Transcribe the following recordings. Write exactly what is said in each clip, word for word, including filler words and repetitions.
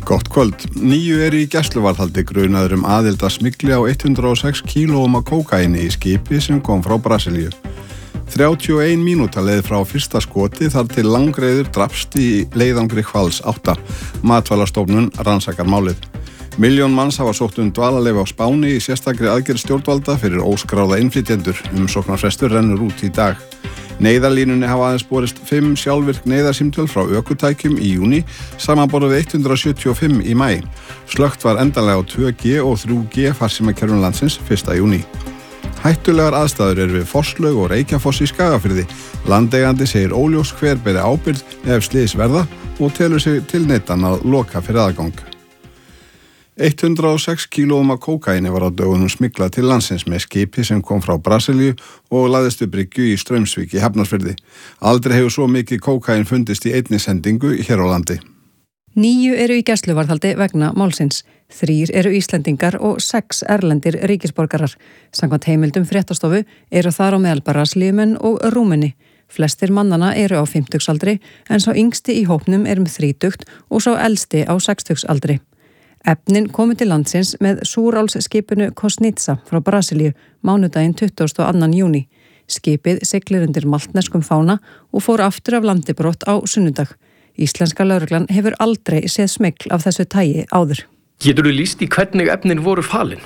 Gott kvöld. Níu eru í gæsluvarðhaldi grunaður um aðild að smygli á hundrað og sex kílóum af kókaíni í skipi sem kom frá Brasilíu. þrjátíu og ein mínúta leið frá fyrsta skoti þar til langreiður drapst í leiðangri Hvals átta. Matvælastofnun rannsakar málið. Milljón manns hafa sótt um dvalarleyfi á Spáni í sérstakri aðgerð stjórnvalda fyrir óskráða innflytjendur. Umsóknarfrestur rennur út í dag. Neyðarlínunni hafa aðeins borist fimm sjálfvirk neyðarsímtöl frá ökutækjum í júní, samanborið við hundrað sjötíu og fimm í maí. Slökkt var endanlega á tvö G og þrjú G farsímakerfum landsins fyrsta júní. Hættulegar aðstæður eru við Fosslaug og Reykjafoss í Skagafirði. Landeigandi segir óljós hver beri ábyrgð ef slys verða og telur sig tilneyddan að loka fyrir aðgang. hundrað og sex kílóum af kókaíni var á dögunum smyglað til landsins með skipi sem kom frá Brasilíu og lagðist við bryggju í Straumsvík í Hafnarfirði. Aldrei hefur svo mikið kókaín fundist í einni sendingu hér á landi. Níu eru í gæsluvarðhaldi vegna málsins. Þrír eru Íslendingar og sex erlendir ríkisborgarar. Samkvæmt heimildum fréttastofu eru þar á meðal Brasilíumenn og Rúmeni. Flestir mannana eru á fimmtugsaldri en sá yngsti í hópnum er um þrítugt og sá elsti á sextugsaldri. Efnin komu til landsins með súrálsskipinu Kosnitsa frá Brasilíu mánudaginn tuttugasta og annan júní. Skipið siglir undir maltneskum fána og fór aftur af landi brott á sunnudag. Íslenska lögreglan hefur aldrei séð smygl af þessu tagi áður. Geturðu lýst í hvernig efnin voru falin?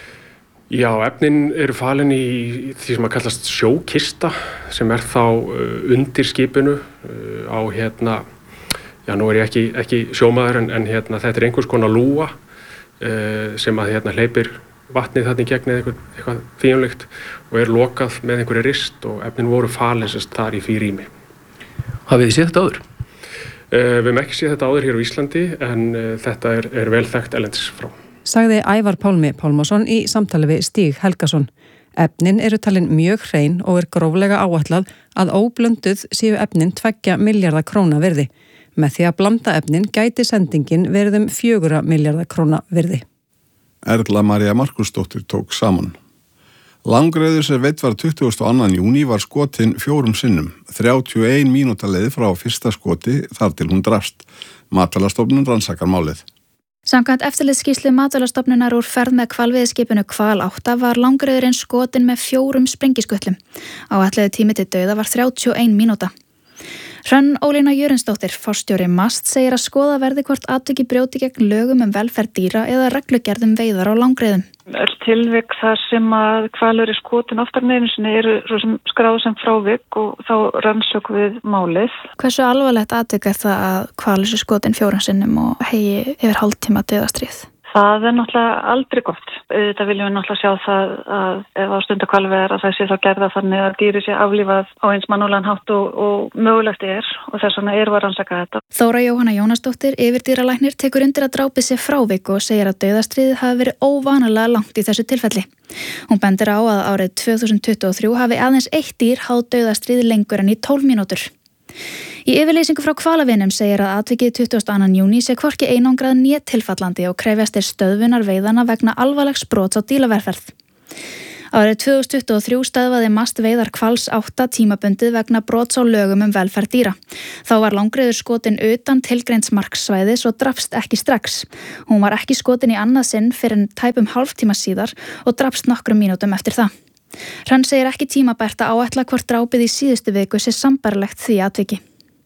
Já, efnin eru falin í því sem að kallast sjókista sem er þá undir skipinu á hérna Já, nú er ég ekki, ekki sjómaður en, en hérna, þetta er einhvers konar lúa uh, sem að hérna, hleypir vatnið þarna í gegn eða eitthvað, eitthvað þýjumlegt og er lokað með einhverju rist og efnin voru falin sem þar í því rými. Hafið þið séð þetta áður? Uh, við hefum ekki séð þetta áður hér á Íslandi en uh, þetta er, er vel þekkt erlendis frá. Sagði Ævar Pálmi Pálmason í samtali við Stíg Helgason. Efnin eru talin mjög hrein og er gróflega áætlað að óblönduð séu efnin tveggja milljarða króna virði. Með því að blanda efnin gæti sendingin verið um fjögurra milljarða króna virði. Erla María Markusdóttir tók saman. Langreiður sem veitt var tuttugasta og annan júní var skotin fjórum sinnum. þrjátíu og ein mínúta leið frá fyrsta skoti þar til hún drapst. Matvælastofnun rannsakar málið. Samkvæmt eftirlitsskýrslu Matvælastofnunar úr ferð með hvalveiðiskipinu Hval átta var langreiðurinn skotin með fjórum sprengiskutlum. Áætlaður tími til dauða var þrjátíu og ein mínúta. Hrönn Ólína Jörunsdóttir, forstjóri MAST, segir að skoða verði hvort atviki brjóti gegn lögum um velferð dýra eða reglugerðum veiðar á langreiðum. Öll tilvik þar sem að hvalur er skotin oftar en einu sinni eru skráð sem frávik og þá rannsökum við málið. Hversu alvarlegt atvik er það að hvalur sé skotin fjórum sinnum og hegi yfir hálftíma dauðastríð? Það er náttúrulega aldrei gott. Þetta viljum við náttúrulega sjá það að ef á stundahvalveiðar að það sé þá gerða þannig að dýri sé aflífað á eins mannúðlegan hátt og, og mögulegt er og þess vegna erum við að rannsaka þetta. Þóra Jóhanna Jónasdóttir, yfirdýralæknir, tekur undir að drápið sé frávik og segir að dauðastríðið hafi verið óvanalega langt í þessu tilfelli. Hún bendir á að árið tvö þúsund tuttugu og þrjú hafi aðeins eitt dýr háð dauðastríð lengur en í tólf mínútur. Í yfirlýsingu frá hvalavinum segir að atvikið tuttugasta og annan júní sé hvorki einangrað né tilfallandi og krefjast er stöðvunar veiðana vegna alvarlegs brots á dýravelferð. Árið tvö þúsund tuttugu og þrjú stöðvaði MAST veiðar Hvals átta tímabundið vegna brots á lögum um velferð dýra. Þá var langreiður skotin utan tilgreinds marksvæðis og drapst ekki strax. Hún var ekki skotin í annað sinn fyrir en tæpum hálftíma síðar og drapst nokkrum mínútum eftir það. Hrönn segir ekki tímabært að áætla hvort drápið í síðustu viku sé sambærilegt því atviki.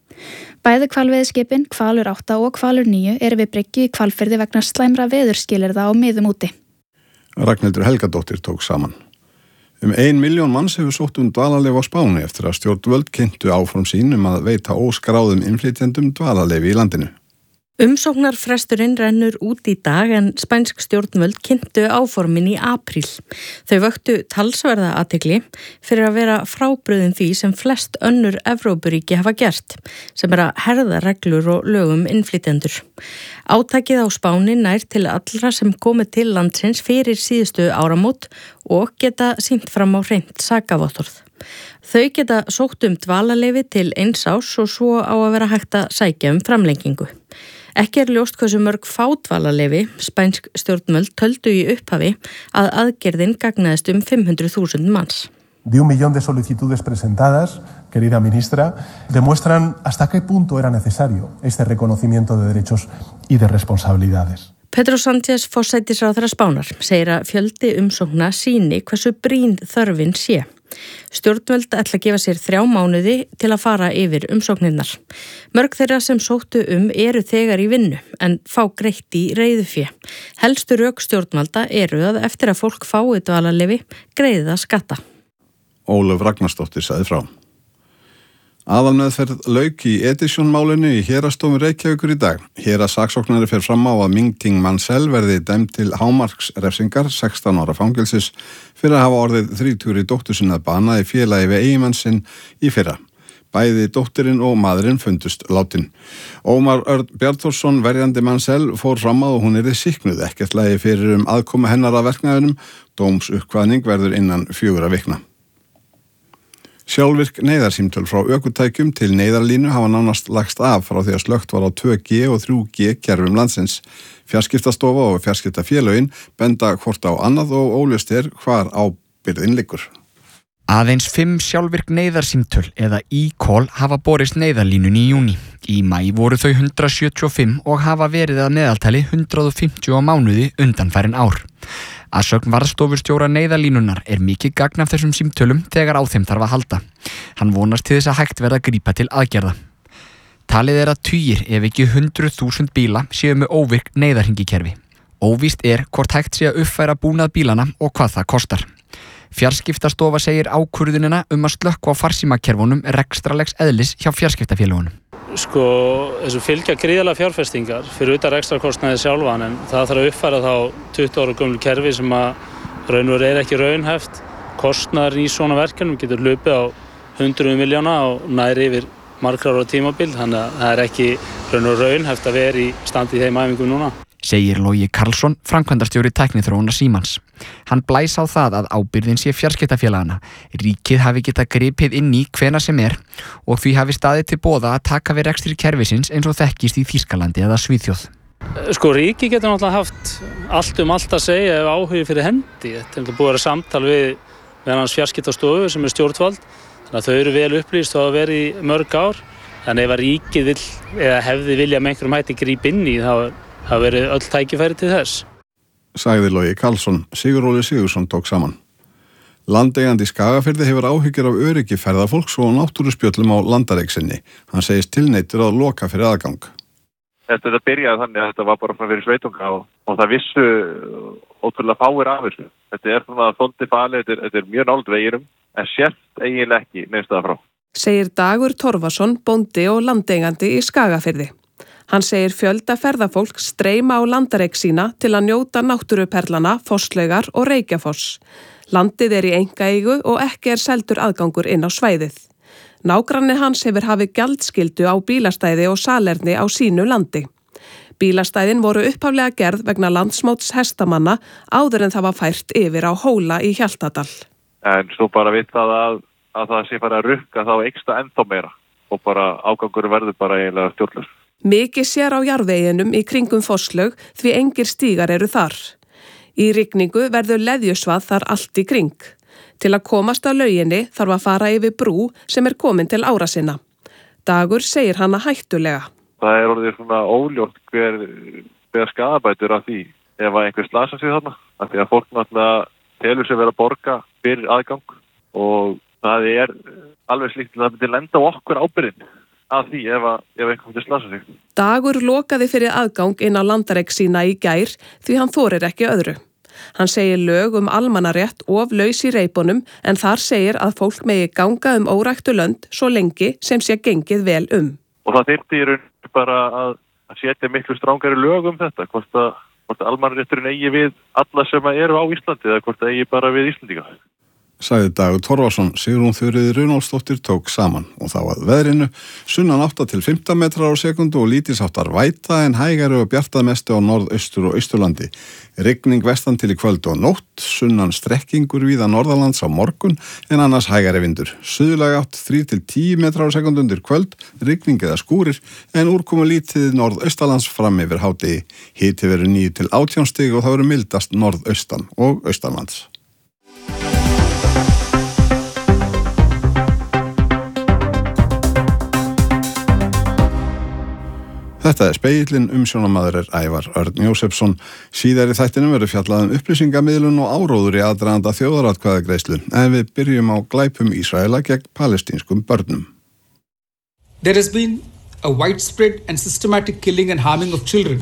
Bæði hvalveiðiskipin, Hvalur átta og Hvalur níu eru við bryggju í Hvalfirði vegna slæmra veðurskilyrða á miðum úti. Ragnhildur Helgadóttir tók saman. Um ein milljón manns hefur sótt um dvalarleyfi á Spáni eftir að stjórnvöld kynntu áform sín um að veita óskráðum innflytjendum dvalarleyfi í landinu. Umsóknarfresturinn rennur út í dag en spænsk stjórnvöld kynntu áformin í apríl. Þau vöktu talsverða athygli fyrir að vera frábrugðin því sem flest önnur Evrópuríki hafa gert, sem er að herða reglur og lögum innflytjendur. Átakið á Spáni nær til allra sem komu til landsins fyrir síðustu áramót og geta sýnt fram á hreint sakavottorð. Þau geta sótt um dvalarleyfi til eins árs og svo á að vera hægt að sækja um framlengingu. Ekki er ljóst hversu mörg fá dvalarleyfi, spænsk stjórnvöld töldu í upphafi að aðgerðin gagnaðist um fimm hundruð þúsund manns. De un millón de solicitudes presentadas, querida ministra, demuestran hasta qué punto era necesario este reconocimiento de derechos y de responsabilidades. Pedro Sánchez, forsætisráðherra Spánar, segir að fjöldi umsókna sýni hversu brýn þörfin sé. Stjórnvöld ætla að gefa sér þrjá mánuði til að fara yfir umsóknirnar. Mörg þeirra sem sóttu um eru þegar í vinnu en fá greitt í reiðufé. Helstu rök stjórnvalda eru að eftir að fólk fái dvalarleyfi greiði það skatta. Ólöf Ragnarsdóttir sagði frá. Aðalmeðferð lauk í Edison-málinu í Héraðsdómi Reykjavíkur í dag. Héraðssaksóknari fer fram á að Ming Ting Mansell verði dæmd til hámarksrefsingar sextán ára fangelsis fyrir að hafa orðið þrítugri dóttur sinna bana í félagi við eiginmann sinn í fyrra. Bæði dóttirinn og maðurinn fundust látin. Ómar Örn Bjarnþórsson, verjandi Mansell, fór fram á að hún yrði sýknuð, ekkert lagi fyrir um aðkomu hennar að verknaðinum. Dómsuppkvaðning verður innan fjögurra vikna. Sjálfvirk neyðarsímtöl frá ökutækjum til neyðarlínu hafa nánast lagst af frá því að slökkt var á tvö G og þrjú G kerfum landsins. Fjarskiptastofa og fjarskiptafélögin benda hvort á annað og óljóst er hvar ábyrgðin liggur. Aðeins fimm sjálfvirk neyðarsímtöl eða e-call hafa borist neyðarlínunni í júní. Í maí voru þau hundrað sjötíu og fimm og hafa verið að meðaltali hundrað fimmtíu á mánuði undanfærin ár. Að sögn varðstofustjóra neyðarlínunar er mikið gagn af þessum símtölum þegar á þeim þarf að halda. Hann vonast til þess að hægt verða að grípa til aðgerða. Talið er að tugir ef ekki hundruð þúsund bíla séu með óvirk neyðarhringikerfi. Óvíst er hvort hægt sé að uppfæra búnað bílana og hvað það kostar. Fjarskiptastofa segir ákvörðunina um að slökkva á farsímakerfunum rekstralegs eðlis hjá fjarskiptafélögunum. Sko, þessu fylgja gríðarlega fjárfestingar fyrir utan rekstrarkostnaði sjálfan en það þarf að uppfæra þá tuttugu ára gömlu kerfi sem að raunveru er ekki raunhæft. Kostnaður í svona verkefnum getur hlupið á hundruð miljóna og næri yfir margra ára tímabil, þannig að það er ekki raunveru raunhæft að vera í standi í þeim æfingum núna. Segir Logi Karlsson, framkvæmdastjóri tækniþróunar Símans. Hann blæs á það að ábyrgðin sé fjarskiptafélagana. Ríkið hafi getað gripið inn í hvena sem er og því hafi staðið til boða að taka við rekstri kerfisins eins og þekkist í Þýskalandi eða Svíþjóð. Sko, ríkið getur náttúrulega haft allt um allt að segja ef áhugi fyrir hendi. Þetta er búið að vera samtal við með hans fjarskiptastofu sem er stjórnvald. Þannig að þau eru vel upplýst og hafa verið í mörg ár. Þannig ef að ríkið vill, eða hefði vilja með einhverjum hætti grípa inn í þá Það verið öll tækifæri til þess. Sagði Logi Karlsson, Siguróli Sigursson tók saman. Landeigandi í Skagafirði hefur áhyggjur af öryggi ferðafólks og náttúruspjöllum á landareiksinni. Hann segist tilneyddur að loka fyrir aðgang. Þetta byrjaði þannig að þetta var bara frá fyrir sveitunga og, og það vissu ótrúlega fáir af þessu. Þetta er svona þóndi fali, þetta er, þetta er mjög nálægt veginum, en sérst eiginlega ekki neðstaða frá. Segir Dagur Torfason, bóndi og landeigandi í Skagafirði. Hann segir fjölda ferðafólk streyma á landareik sína til að njóta náttúruperlana, Fosslaugar og Reykjafoss. Landið er í einkaeigu og ekki er seldur aðgangur inn á svæðið. Nágranni hans hefur hafið gjaldskyldu á bílastæði og salerni á sínu landi. Bílastæðin voru upphaflega gerð vegna landsmóts hestamanna áður en það var fært yfir á Hóla í Hjaltadal. En svo bara við það að, að það sé fara að rukka þá eyksta ennþá meira og bara ágangur verður bara eiginlega stjórnlaus. Mikið sér á jarðveginum í kringum Fosslaug því engir stígar eru þar. Í rigningu verður leðjusvað þar allt í kring. Til að komast á lauginni þarf að fara yfir brú sem er komin til ára sinna. Dagur segir hana hættulega. Það er orðið svona óljótt hver, hver skaðabætur af því ef að einhver slasa sig þarna. Af því að fólk náttúrulega telur sig vera að borga fyrir aðgang og það er alveg slíkt að það myndi lenda á okkur ábyrgðin að því ef, að, ef einhvern veginn slasa sig. Dagur lokaði fyrir aðgang inn á landareik sína í gær því hann þorir ekki öðru. Hann segir lög um almannarétt of laus í reipunum en þar segir að fólk megi ganga um óræktu lönd svo lengi sem sé gengið vel um. Og það þyrfti í raun bara að setja miklu strangari lög um þetta, hvort að, hvort að almannarétturinn eigi við alla sem eru á Íslandi eða hvort að eigi bara við Íslandinga. Sagði Dagur Torfason, Sigrún Þuríður Runólfsdóttir tók saman og þá að veðrinu sunnan átta til fimmtán metrar á sekundu og lítilsháttar væta en hægari og bjartað mestu á norðaustur og austurlandi. Rigning vestan til í kvöld og nótt, sunnan strekkingur víða norðalands á morgun en annars hægari vindur. Suðlæg átt þrír til tíu metrar á sekundu undir kvöld, rigning eða skúrir en úrkomu lítið norðaustalands fram yfir hádegi. Hiti verður níu til átján stig og það verður mildast norðaustan og austanlands. Þetta er Spegillinn, umsjónamaður er Ævar Örn Jósefsson. Síðar í þættinum verður fjallað um upplýsingamiðlun og áróður í aðdraganda þjóðaratkvæðagreiðslu, en við byrjum á glæpum Ísraela gegn palestínskum börnum. There has been a widespread and systematic killing and harming of children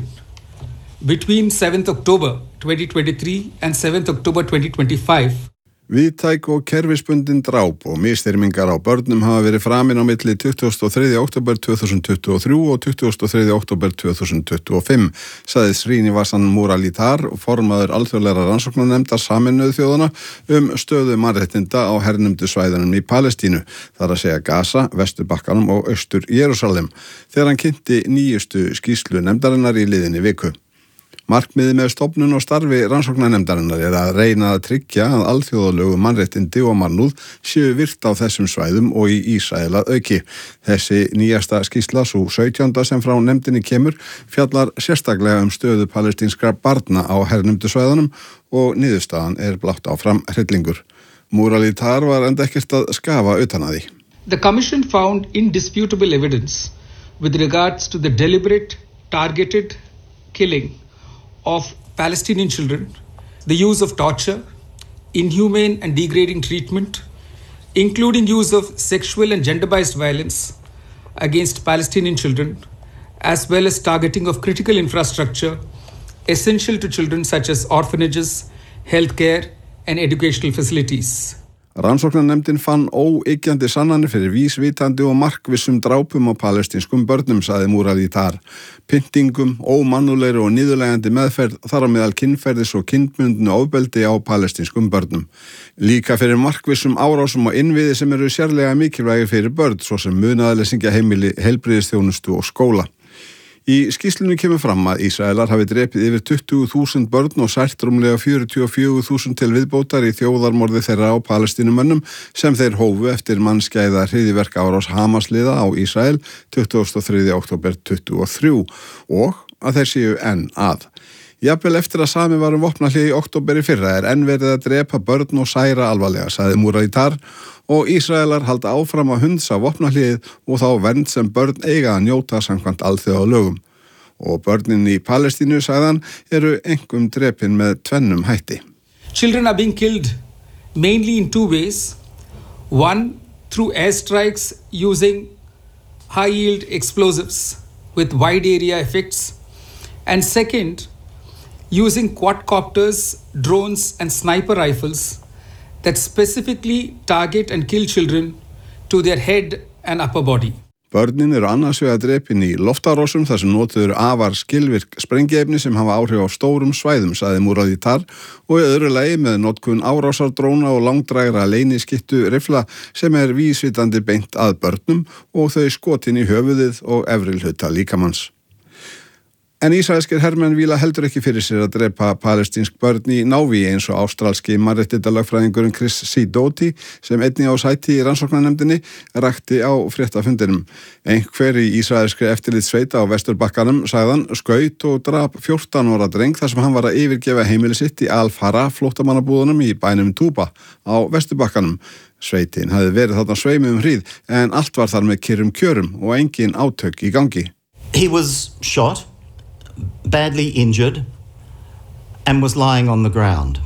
between seventh October twenty twenty-three and seventh October twenty twenty-five. Víðtæk og kerfisbundin dráp og misþyrmingar á börnum hafa verið framin á milli tuttugasta og þriðja október tvö þúsund tuttugu og þrjú og tuttugasta og þriðja október tvö þúsund tuttugu og fimm, sagði Srinivasan Muralidhar, formaður alþjóðlegra rannsóknarnefndar Sameinuðu þjóðanna um stöðu mannréttinda á hernumdu svæðunum í Palestínu, þar að segja Gaza, Vesturbakkanum og Austur Jerúsalem, þegar hann kynnti nýjustu skýrslu nefndarinnar í liðinni viku. Markmiðið með stofnun og starfi rannsóknarnefndarinnar er að reyna að tryggja að alþjóðalög mannréttindi og mannúð séu virt á þessum svæðum og í Ísrael að auki. Þessi nýjasta skýrsla, sú sautjánda sem frá nefndinni kemur, fjallar sérstaklega um stöðu palestínskra barna á hernumdu svæðunum og niðurstaðan er blátt áfram hryllingur. Muralidhar var enda ekkert að skafa utan að því. The commission found indisputable evidence with regards to the deliberate, targeted killing of Palestinian children, the use of torture, inhumane and degrading treatment, including use of sexual and gender-based violence against Palestinian children, as well as targeting of critical infrastructure essential to children such as orphanages, healthcare and educational facilities. Rannsóknarnefndin fann óyggjandi sannanir fyrir vísvitandi og markvissum drápum á palestínskum börnum, sagði Muralidhar. Pyntingum, ómannulegri og niðurlægjandi meðferð, þar á meðal kynferðis og kynbundnu ofbeldi á palestínskum börnum. Líka fyrir markvissum árásum og innviði sem eru sérlega mikilvægir fyrir börn, svo sem munaðarleysingjaheimili, heilbrigðisþjónustu og skóla. Í skýrslunni kemur fram að Ísraelar hafi drepið yfir tuttugu þúsund börn og sært rúmlega fjörutíu og fjögur þúsund til viðbótar í þjóðarmorði þeirra á palestínumönnum sem þeir hófu eftir mannskæða hryðjuverkaárás Hamasliða á Ísrael tuttugasta og þriðja október tuttugu og þrjú og að þeir séu enn að. Jafnvel eftir að sami var um vopnahlé í október í fyrra er enn verið að drepa börn og særa alvarlega, sagði Muralidhar, og Ísraelar halda áfram að hundsa vopnahléið og þá vernd sem börn eiga að njóta samkvæmt alþjóðalögum. Og börnin í Palestínu, sagðan, eru einkum drepin með tvennum hætti. Children are being killed mainly in two ways. One, through airstrikes using high-yield explosives with wide area effects. And second, using quadcopters, drones and sniper rifles that specifically target and kill children to their head and upper body. Börnin eru annars vegar drepin í loftarásum þar sem notuð eru afar skilvirk sprengiefni sem hafa áhrif á stórum svæðum, sagði Muralidhar, og í öðru lagi með notkun árásardróna og langdrægra leyniskittu rifla sem er vísvitandi beint að börnum og þau skotin í höfuðið og efri hluta líkamanns. En ísraelskir hermenn víla heldur ekki fyrir sér að drepa palestínsk börn í návíi eins og ástralski mannréttindalögfræðingurinn Chris Sidoti sem einnig á sæti í rannsóknarnefndinni rakti á fréttafundinum. Einhver í ísraelskri eftirlitssveita á Vesturbakkanum, sagðan, skaut og drap fjórtán ára dreng þar sem hann var að yfirgefa heimili sitt í Al-Farah flóttamannabúðunum í bænum Tuba á Vesturbakkanum. Sveitin hafði verið þarna sveimi um hríð en allt var þar með kyrrum kjörum og engin átök í gangi. He was shot, badly injured, and was lying on the ground.